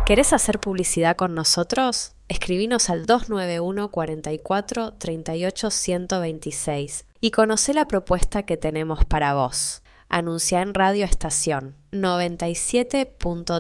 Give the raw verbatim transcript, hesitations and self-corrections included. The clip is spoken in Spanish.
¿Querés hacer publicidad con nosotros? Escribinos al dos nueve uno, cuarenta y cuatro, treinta y ocho, ciento veintiséis y conocé la propuesta que tenemos para vos. Anunciá en Radio Estación noventa y siete punto